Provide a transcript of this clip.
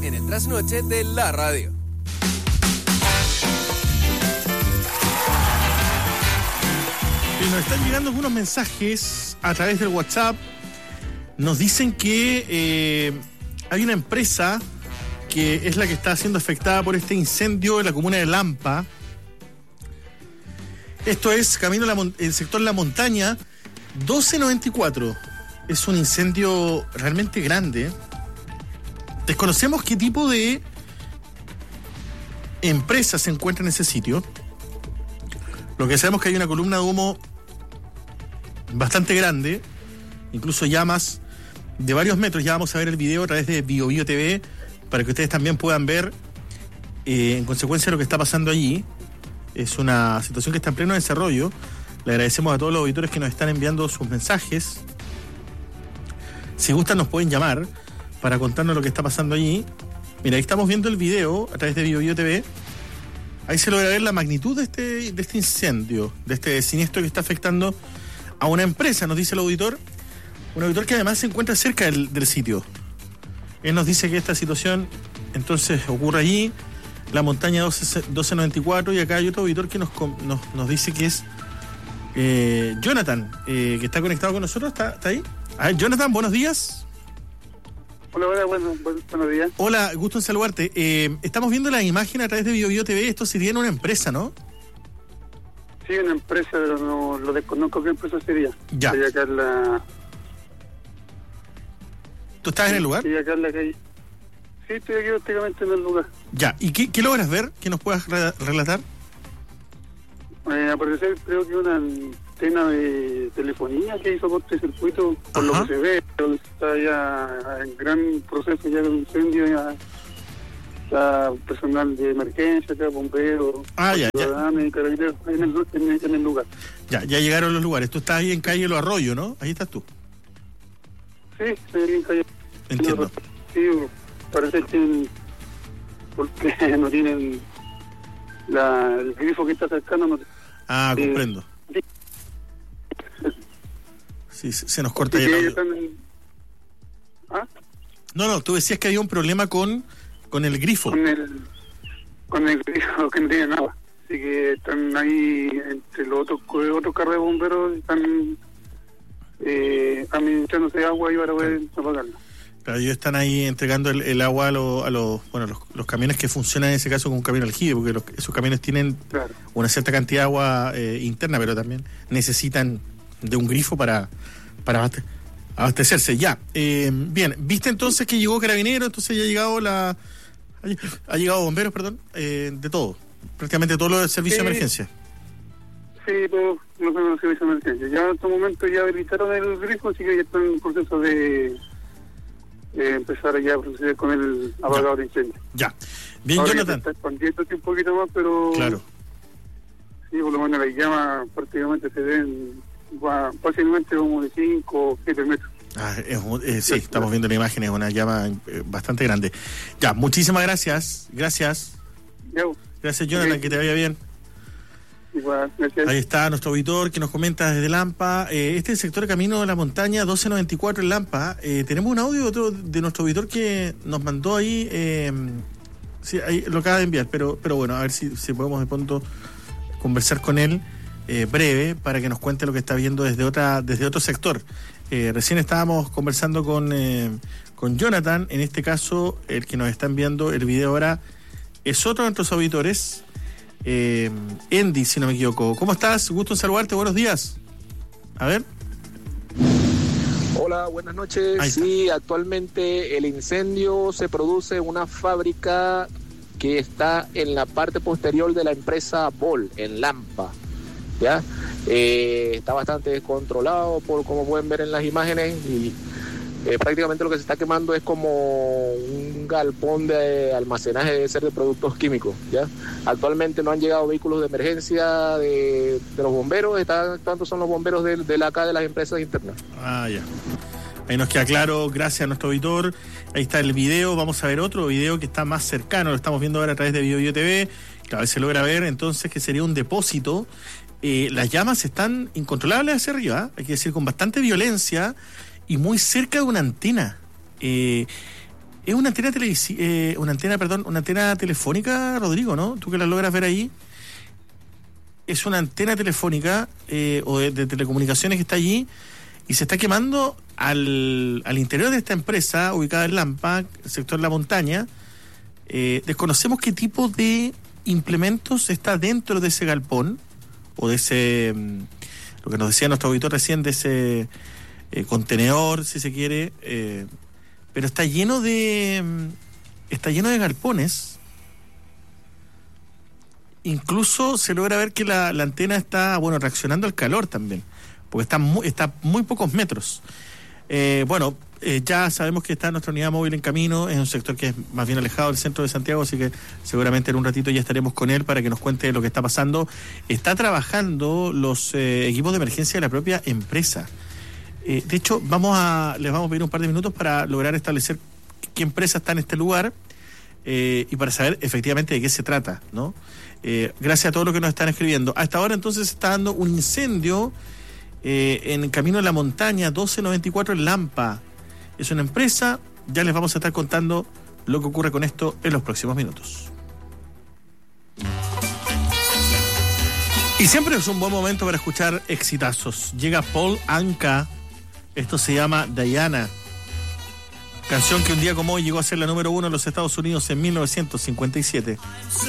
en el trasnoche de la radio. Y nos están llegando algunos mensajes a través del WhatsApp. Nos dicen que hay una empresa que es la que está siendo afectada por este incendio en la comuna de Lampa. Esto es camino el sector La Montaña 1294. Es un incendio realmente grande. Desconocemos qué tipo de empresa se encuentra en ese sitio. Lo que sabemos es que hay una columna de humo bastante grande, incluso llamas de varios metros. Ya vamos a ver el video a través de BioBio TV para que ustedes también puedan ver en consecuencia lo que está pasando allí. Es una situación que está en pleno desarrollo. Le agradecemos a todos los auditores que nos están enviando sus mensajes. Si gustan nos pueden llamar para contarnos lo que está pasando allí. Mira, ahí estamos viendo el video a través de BioBio TV. Ahí se logra ver la magnitud de este incendio, de este siniestro que está afectando a una empresa, nos dice el auditor. Un auditor que además se encuentra cerca del sitio. Él nos dice que esta situación entonces ocurre allí, La Montaña 1294, y acá hay otro auditor que nos dice que es Jonathan, que está conectado con nosotros. ¿Está ahí? A ver, Jonathan, buenos días. Hola, buenos días. Hola, gusto en saludarte. Estamos viendo la imagen a través de BioBio TV. Esto sería en una empresa, ¿no? Sí, una empresa, pero no lo desconozco qué empresa sería. Ya. Sería acá en la... ¿Tú estás en el lugar? Sí, acá en la calle. Sí, estoy aquí prácticamente en el lugar. Ya, ¿y qué logras ver? ¿Qué nos puedas relatar? Al parecer creo que una antena de telefonía que hizo cortocircuito, por lo que se ve, pero está ya en gran proceso ya del incendio, ya está personal de emergencia, acá bomberos, ciudadanos y carabineros en el lugar. Ya llegaron los lugares. Tú estás ahí en calle Los Arroyos, ¿no? Ahí estás tú. Sí, estoy ahí en calle. Entiendo. Sí, parece que porque no tienen el grifo que está cercano. No, comprendo. Sí, se nos corta ahí el audio. No, tú decías que había un problema con el grifo. Con el grifo que no tiene nada. Así que están ahí entre los otros carros de bomberos, están administrándose agua y para poder apagarla. Claro, ellos están ahí entregando el agua a los camiones que funcionan en ese caso como un camión aljibe, porque esos camiones tienen una cierta cantidad de agua interna, pero también necesitan de un grifo para abastecerse. Ya, bien, ¿viste entonces que llegó Carabinero? Entonces ya ha llegado bomberos, perdón, de todo, prácticamente todo lo del servicio de emergencia. Sí, todos los servicios de emergencia. Ya en este momento ya habilitaron el grifo, así que ya están en proceso de empezar ya a proceder con el apagador de incendio. Ya. Bien, ahora Jonathan. Está expandiéndose un poquito más, pero... Claro. Sí, por lo menos las llamas prácticamente se ven fácilmente como de 5 o 7 metros. Sí, estamos viendo la imagen, es una llama bastante grande. Ya, muchísimas gracias. Gracias, Jonathan, que te vaya bien. Igual, gracias. Ahí está nuestro auditor que nos comenta desde Lampa. Este es el sector de Camino de la Montaña 1294 en Lampa. Tenemos un audio de nuestro auditor que nos mandó ahí. Sí, ahí lo acaba de enviar, pero bueno, a ver si podemos de pronto conversar con él breve para que nos cuente lo que está viendo desde otro sector. Recién estábamos conversando con Jonathan. En este caso, el que nos está enviando el video ahora es otro de nuestros auditores, Andy, si no me equivoco. ¿Cómo estás? Gusto en saludarte, buenos días. A ver. Hola, buenas noches. Sí, actualmente el incendio se produce en una fábrica que está en la parte posterior de la empresa Bol, en Lampa. ¿Ya? Está bastante descontrolado, como pueden ver en las imágenes, y prácticamente lo que se está quemando es como un galpón de almacenaje de productos químicos. ¿Ya? Actualmente no han llegado vehículos de emergencia de los bomberos, están actuando son los bomberos de las empresas internas. Ya. Ahí nos queda claro, gracias a nuestro auditor. Ahí está el video, vamos a ver otro video que está más cercano, lo estamos viendo ahora a través de BioBio TV. Cada vez se logra ver entonces que sería un depósito. Las llamas están incontrolables hacia arriba, hay que decir, con bastante violencia y muy cerca de una antena. Es una antena una antena telefónica, Rodrigo, ¿no? Tú que la logras ver ahí. Es una antena telefónica o de telecomunicaciones que está allí y se está quemando al interior de esta empresa ubicada en Lampa, el sector La Montaña. Desconocemos qué tipo de implementos está dentro de ese galpón o de ese, lo que nos decía nuestro auditor recién, de ese contenedor, si se quiere, pero está lleno de galpones. Incluso se logra ver que la antena está, reaccionando al calor también, porque está muy pocos metros. Ya sabemos que está nuestra unidad móvil en camino, es un sector que es más bien alejado del centro de Santiago, así que seguramente en un ratito ya estaremos con él para que nos cuente lo que está pasando. Está trabajando los equipos de emergencia de la propia empresa. De hecho, les vamos a pedir un par de minutos para lograr establecer qué empresa está en este lugar y para saber efectivamente de qué se trata, ¿no? Gracias a todos los que nos están escribiendo. A esta hora entonces se está dando un incendio en el camino de La Montaña, 1294 en Lampa. Es una empresa, ya les vamos a estar contando lo que ocurre con esto en los próximos minutos. Y siempre es un buen momento para escuchar exitazos. Llega Paul Anka, esto se llama Diana, canción que un día como hoy llegó a ser la número 1 en los Estados Unidos en 1957.